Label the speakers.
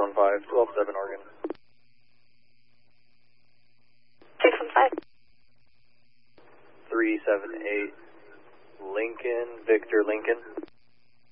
Speaker 1: 615, 127 Oregon.
Speaker 2: 615.
Speaker 1: 378 Lincoln, Victor Lincoln.